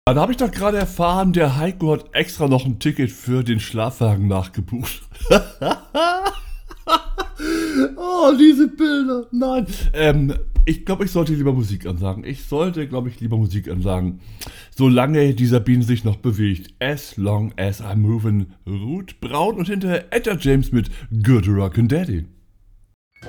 Da habe ich doch gerade erfahren, der Heiko hat extra noch ein Ticket für den Schlafwagen nachgebucht. Oh, diese Bilder. Nein. Ich glaube, ich sollte lieber Musik ansagen. Lieber Musik ansagen. Solange dieser Bienen sich noch bewegt. As long as I'm moving. Ruth Braun und hinterher Etta James mit Good Rockin' Daddy.